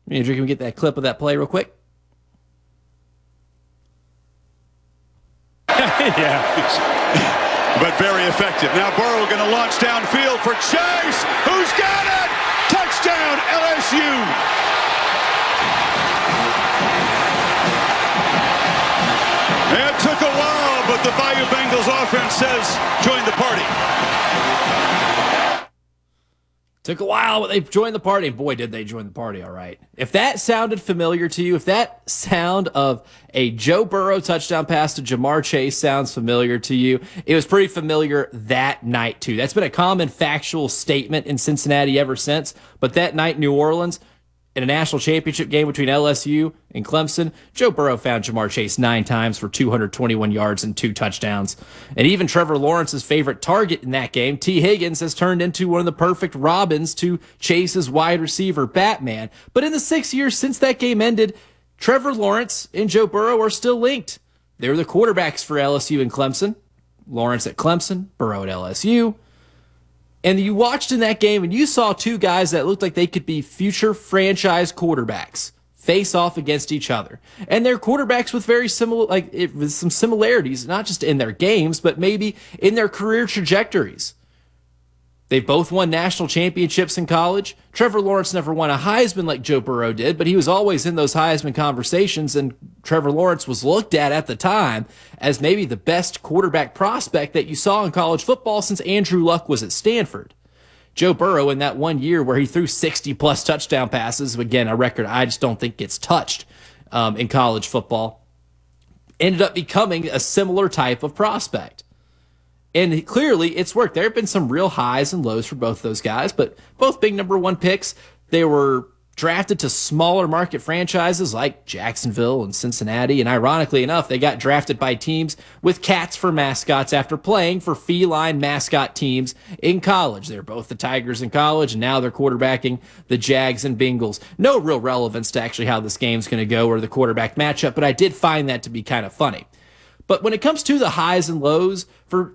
Andrew, can we get that clip of that play real quick? Yeah. But very effective. Now Burrow going to launch downfield for Chase. Who's got it? Touchdown, LSU. It took a while, but the Bayou Bengals offense says join the party. Took a while, but they joined the party. Boy, did they join the party, all right. If that sounded familiar to you, if that sound of a Joe Burrow touchdown pass to Ja'Marr Chase sounds familiar to you, it was pretty familiar that night, too. That's been a common factual statement in Cincinnati ever since. But that night, New Orleans, in a national championship game between LSU and Clemson, Joe Burrow found Ja'Marr Chase 9 times for 221 yards and 2 touchdowns. And even Trevor Lawrence's favorite target in that game, T. Higgins, has turned into one of the perfect Robins to Chase's wide receiver, Batman. But in the 6 years since that game ended, Trevor Lawrence and Joe Burrow are still linked. They were the quarterbacks for LSU and Clemson. Lawrence at Clemson, Burrow at LSU. And you watched in that game and you saw two guys that looked like they could be future franchise quarterbacks face off against each other. And they're quarterbacks with very similar, with some similarities, not just in their games, but maybe in their career trajectories. They've both won national championships in college. Trevor Lawrence never won a Heisman like Joe Burrow did, but he was always in those Heisman conversations, and Trevor Lawrence was looked at the time as maybe the best quarterback prospect that you saw in college football since Andrew Luck was at Stanford. Joe Burrow, in that 1 year where he threw 60-plus touchdown passes, again, a record I just don't think gets touched in college football, ended up becoming a similar type of prospect. And clearly, it's worked. There have been some real highs and lows for both those guys, but both big number 1 picks. They were drafted to smaller market franchises like Jacksonville and Cincinnati, and ironically enough, they got drafted by teams with cats for mascots after playing for feline mascot teams in college. They're both the Tigers in college, and now they're quarterbacking the Jags and Bengals. No real relevance to actually how this game's going to go or the quarterback matchup, but I did find that to be kind of funny. But when it comes to the highs and lows, for